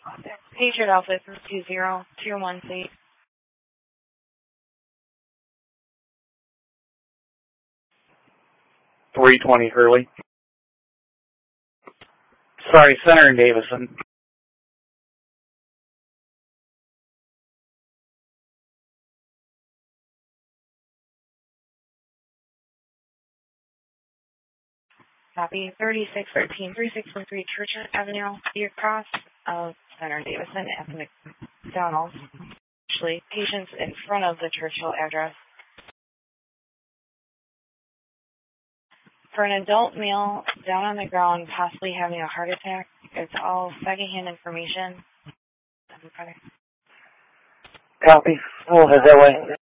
Patriot Alpha 320, Tier 1 safe. .320 Hurley. Sorry, Center and Davison. Copy. 3613, 3613 Churchill Avenue, the across of Center and Davison at the McDonald's. Actually, patients in front of the Churchill address. For an adult male down on the ground, possibly having a heart attack, it's all secondhand information. Copy. We'll head that way.